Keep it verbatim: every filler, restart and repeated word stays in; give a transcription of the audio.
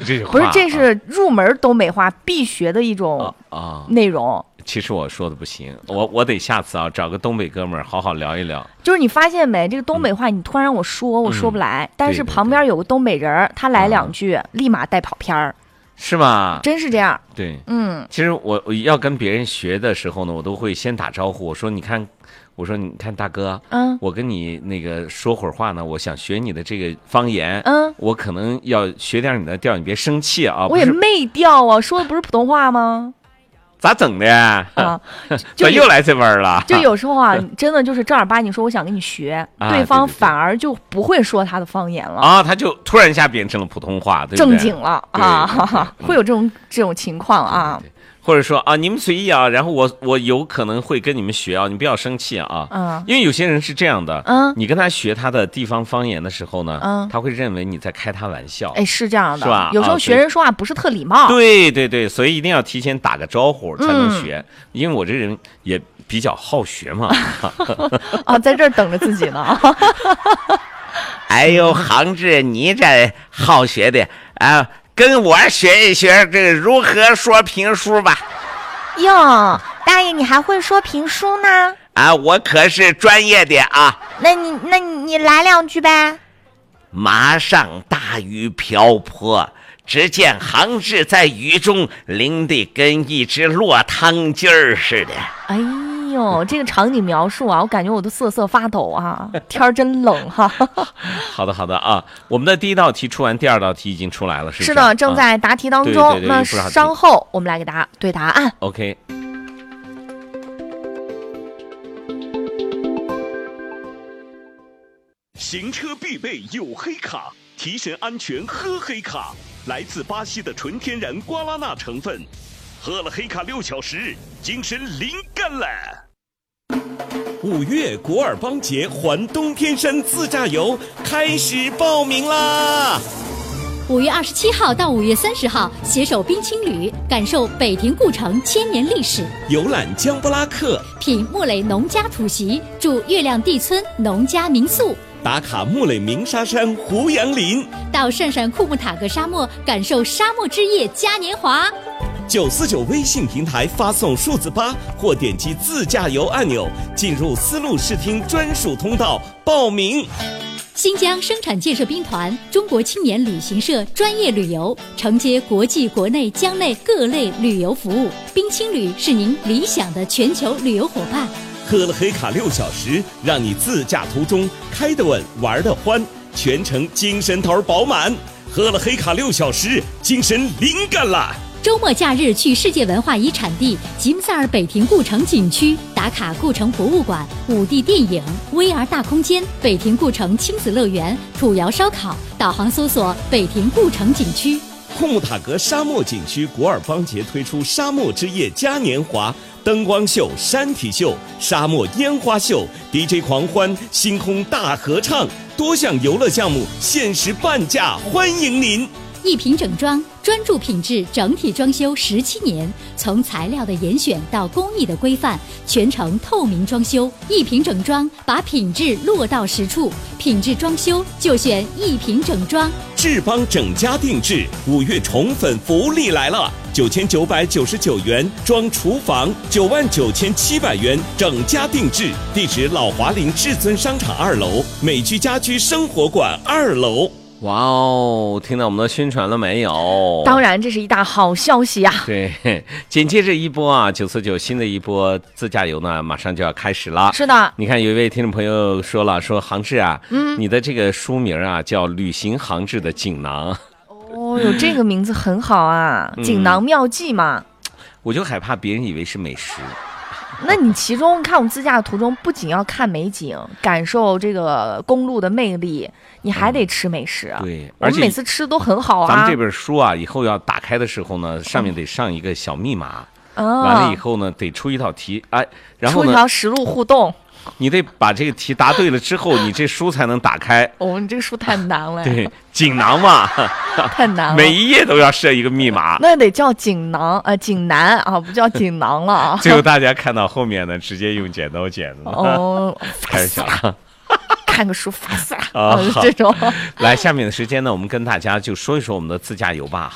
这句话不是，这是入门东北话必学的一种啊内容。 其实我说的不行，我我得下次啊找个东北哥们儿好好聊一聊。 就是你发现没，这个东北话你突然让我说，我说不来，但是旁边有个东北人，他来两句，立马带跑偏儿。 是吗？ 真是这样。 对， 嗯， 其实我我要跟别人学的时候呢，我都会先打招呼，我说你看，我说你看大哥， 嗯， 我跟你那个说会儿话呢，我想学你的这个方言， 嗯， 我可能要学点你的调，你别生气啊。 我也没调啊，说的不是普通话吗？ 咋整的呀？ 啊， 咋又来这味儿了？ 就有时候啊，真的就是正儿八经说我想跟你学， 啊、 对方对对对反而就不会说他的方言了啊，他就突然一下变成了普通话，对不对？ 正经了啊， 对对对对会有这种这种情况啊。 对对对，或者说啊，你们随意啊，然后我我有可能会跟你们学啊，你不要生气啊， 嗯， 因为有些人是这样的， 嗯， 你跟他学他的地方方言的时候呢， 嗯， 他会认为你在开他玩笑， 哎，是这样的， 是吧？ 有时候学人说话不是特礼貌， 对对对，所以一定要提前打个招呼才能学， 嗯、 因为我这人也比较好学嘛。 啊，在这儿等着自己呢。 哎呦，杭志，你这好学的啊！跟我学一学这个如何说评书吧。 哟，大爷，你还会说评书呢？ 啊，我可是专业的啊。 那你那你你来两句呗。 马上大雨瓢泼，只见杭志在雨中淋得跟一只落汤鸡儿似的。 哎呦，这个场景描述啊，我感觉我都瑟瑟发抖啊！天儿真冷哈。 好的好的啊，我们的第一道题出完，第二道题已经出来了，是不是？ 是的，正在答题当中。 啊、对对对， 那稍后我们来给大家对答案。 OK。 行车必备有黑卡，提神安全喝黑卡。来自巴西的纯天然瓜拉纳成分，喝了黑卡六小时，精神灵感了。 五月古尔邦节环冬天山自驾游开始报名啦！ 五月二十七号到五月三十号，携手冰青旅，感受北庭故城千年历史， 游览江布拉克， 品木垒农家土席，住月亮地村农家民宿， 打卡木垒鸣沙山胡杨林， 到鄯善库木塔格沙漠感受沙漠之夜嘉年华。 九四九微信平台发送数字八或点击自驾游按钮，进入丝路视听专属通道报名。 新疆生产建设兵团中国青年旅行社专业旅游，承接国际国内疆内各类旅游服务，冰青旅是您理想的全球旅游伙伴。 喝了黑卡六小时，让你自驾途中开得稳玩得欢，全程精神头饱满。喝了黑卡六小时，精神灵感了。 周末假日去世界文化遗产地吉姆萨尔北庭故城景区打卡故城博物馆、五 D 电影、V R 大空间、北庭故城亲子乐园、土窑烧烤，导航搜索北庭故城景区。 库木塔格沙漠景区古尔邦节推出沙漠之夜嘉年华，灯光秀、山体秀、沙漠烟花秀、D J 狂欢、星空大合唱，多项游乐项目限时半价，欢迎您！ 一品整装，专注品质，整体装修十七年，从材料的严选到工艺的规范，全程透明装修。一品整装把品质落到实处，品质装修就选一品整装。 志邦整家定制五月宠粉福利来了，九千九百九十九元装厨房，九万九千七百元整家定制。地址老华林至尊商场二楼，美居家居生活馆二楼。 哇哦，听到我们的宣传了没有？ 当然，这是一大好消息呀、啊！ 对，紧接着一波啊，九四九新的一波自驾游呢，马上就要开始了。 是的， 你看有一位听众朋友说了，说杭志啊，嗯，你的这个书名啊叫《旅行杭志的锦囊》。 哦，有这个名字很好啊，嗯、锦囊妙计嘛。 我就害怕别人以为是美食。 那你其中看我们自驾途中，不仅要看美景，感受这个公路的魅力，你还得吃美食。 嗯、对， 我们每次吃都很好啊。 咱们这本书啊，以后要打开的时候呢，上面得上一个小密码， 嗯、 完了以后呢，得出一道题，哎，然后呢， 出一条实路互动。 你得把这个题答对了之后，你这书才能打开。 哦，你这个书太难了。 对，锦囊嘛， 太难了， 每一页都要设一个密码。 那得叫锦囊，呃，锦囊啊，不叫锦囊了啊。 最后大家看到后面呢，直接用剪刀剪的。 哦， 开玩笑。 看个书发散啊，这种。 来，下面的时间呢，我们跟大家就说一说我们的自驾游吧。